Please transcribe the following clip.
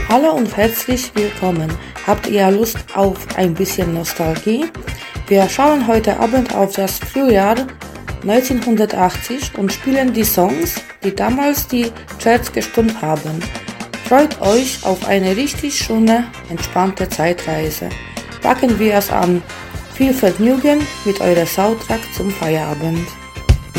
Hallo und herzlich willkommen. Habt ihr Lust auf ein bisschen Nostalgie? Wir schauen heute Abend auf das Frühjahr 1980 und spielen die Songs, die damals die Charts gestimmt haben. Freut euch auf eine richtig schöne, entspannte Zeitreise. Packen wir es an. Viel Vergnügen mit eurer Soundtrack zum Feierabend.